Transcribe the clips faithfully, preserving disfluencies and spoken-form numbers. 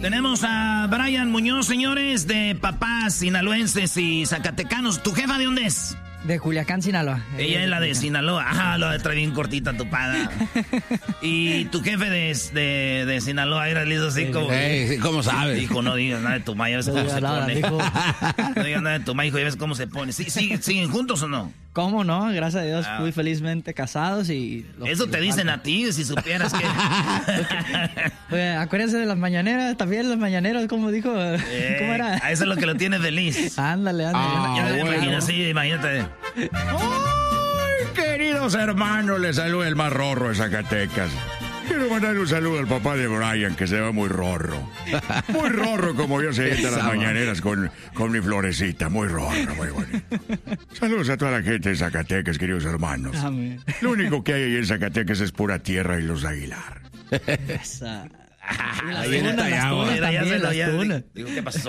Tenemos a Brian Muñoz, señores, de papás sinaloenses y zacatecanos. ¿Tu jefa de dónde es? De Culiacán, Sinaloa. Ella es la de Sinaloa. Ajá, lo trae bien cortita tu pada. Y tu jefe de, de, de Sinaloa era listo así como... Hey, ¿cómo sabes? Dijo, no digas nada de tu ma, ya ves cómo se pone. No digas nada de tu ma, hijo, ya ves cómo se pone. ¿Sí, sí, ¿Siguen juntos o no? ¿Cómo no? Gracias a Dios, ah. muy felizmente casados y... Eso te dicen a ti, si supieras que... Pues, acuérdense de las mañaneras, también las mañaneras, como dijo... Eh, ¿Cómo era? A eso es lo que lo tiene feliz. Ándale, ándale. Ah, ya me bueno. imagino así, imagínate. ¡Ay, queridos hermanos! Les saluda el más rorro de Zacatecas. Quiero mandar un saludo al papá de Brian, que se ve muy rorro. Muy rorro, como yo se sienta las mañaneras con, con mi florecita. Muy rorro, muy bonito. Saludos a toda la gente de Zacatecas, queridos hermanos. Amén. Lo único que hay ahí en Zacatecas es pura tierra y los Aguilar. Esa... Las Ahí tunas, las tunas, también, ya se lo- las ya- tunas. Digo, ¿qué pasó?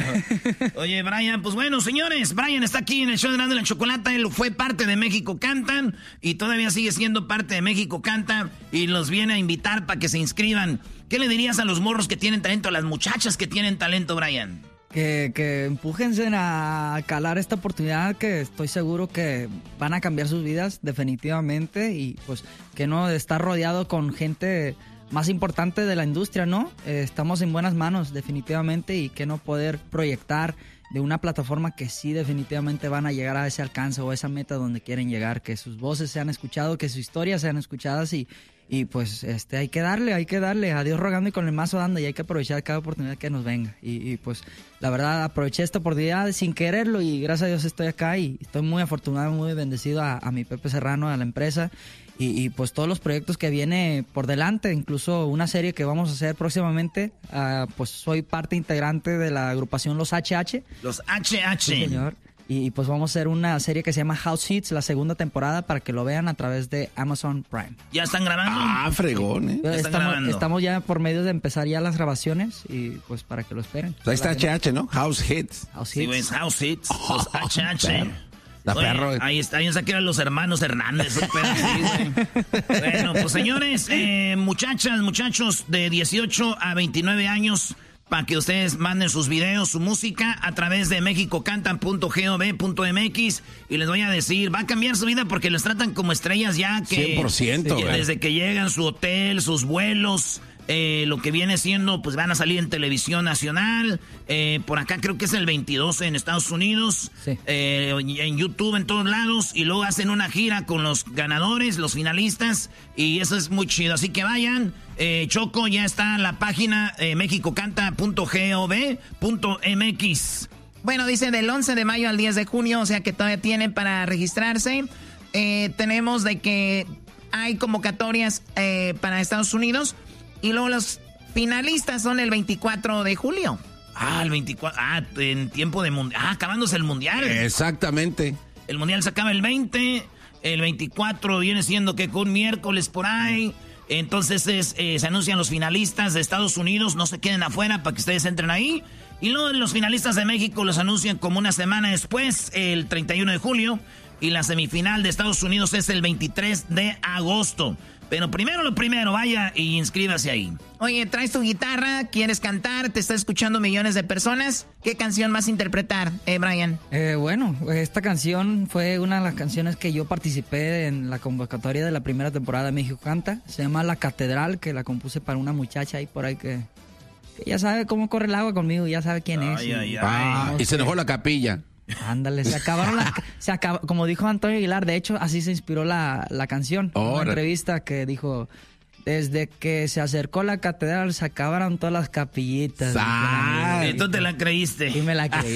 Oye, Brian, pues bueno, señores, Brian está aquí en el show de Erasmo y la Chocolata. Él fue parte de México Cantan y todavía sigue siendo parte de México Canta y los viene a invitar para que se inscriban. ¿Qué le dirías a los morros que tienen talento, a las muchachas que tienen talento, Brian? Que, que empújense a calar esta oportunidad, que estoy seguro que van a cambiar sus vidas definitivamente, y pues que no estar rodeado con gente más importante de la industria, ¿no? Eh, estamos en buenas manos definitivamente, y que no poder proyectar de una plataforma que sí definitivamente van a llegar a ese alcance o esa meta donde quieren llegar, que sus voces sean escuchadas, que sus historias sean escuchadas, y Y pues este hay que darle, hay que darle, a Dios rogando y con el mazo dando, y hay que aprovechar cada oportunidad que nos venga. Y, y pues la verdad aproveché esta oportunidad sin quererlo, y gracias a Dios estoy acá y estoy muy afortunado, muy bendecido a, a mi Pepe Serrano, a la empresa, y, y pues todos los proyectos que viene por delante, incluso una serie que vamos a hacer próximamente. Uh, pues soy parte integrante de la agrupación Los H H. Los H H. Sí, señor. Y pues vamos a hacer una serie que se llama House Hits, la segunda temporada, para que lo vean a través de Amazon Prime. ¿Ya están grabando? Ah, fregón, ¿eh? Ya están Estamos, grabando. estamos ya por medio de empezar ya las grabaciones, y pues para que lo esperen. Ahí está H H, ¿no? House Hits. House Sí, Hits. güey, es House Hits. Los H H. La Oye, perro. ahí está, ahí está que eran los hermanos Hernández. Un pedo así, güey. Bueno, pues señores, eh, muchachas, muchachos de dieciocho a veintinueve años, para que ustedes manden sus videos, su música a través de mexicocantan punto gov punto mx, y les voy a decir, va a cambiar su vida porque les tratan como estrellas ya que... cien por ciento, que güey. desde que llegan, su hotel, sus vuelos... Eh, lo que viene siendo, pues van a salir en televisión nacional, eh, por acá creo que es el veintidós en Estados Unidos, Sí. eh, en YouTube, en todos lados, y luego hacen una gira con los ganadores, los finalistas, y eso es muy chido, así que vayan. eh, Choco, ya está la página eh, mexicocanta punto gov punto mx. Bueno, dice del once de mayo al diez de junio, o sea que todavía tienen para registrarse. Eh, tenemos de que hay convocatorias eh, para Estados Unidos, y luego los finalistas son el veinticuatro de julio. Ah, el veinticuatro, ah, en tiempo de mundial, ah, acabándose el mundial. Exactamente. El mundial se acaba el veinte, el veinticuatro viene siendo que con miércoles por ahí. Entonces es, eh, se anuncian los finalistas de Estados Unidos, no se queden afuera para que ustedes entren ahí. Y luego los finalistas de México los anuncian como una semana después, el treinta y uno de julio. Y la semifinal de Estados Unidos es el veintitrés de agosto. Pero primero lo primero, vaya y inscríbase ahí. Oye, traes tu guitarra, quieres cantar, te está escuchando millones de personas. ¿Qué canción vas a interpretar, eh, Brian? Eh, bueno, esta canción fue una de las canciones que yo participé en la convocatoria de la primera temporada de México Canta. Se llama La Catedral, que la compuse para una muchacha ahí por ahí que, que ya sabe cómo corre el agua conmigo, ya sabe quién es. Ay, y- ay, ay. Ah, y se enojó la capilla. Ándale, se acabaron las... Se acaba, como dijo Antonio Aguilar, de hecho, así se inspiró la, la canción. En una Órale. entrevista que dijo, desde que se acercó la catedral se acabaron todas las capillitas. Ay. Entonces te la creíste. Y me la creí.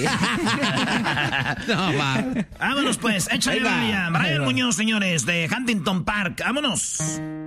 No, va. Vámonos pues, échale Ahí va. Brian. Ahí Brian va. Muñoz, señores, de Huntington Park. Vámonos.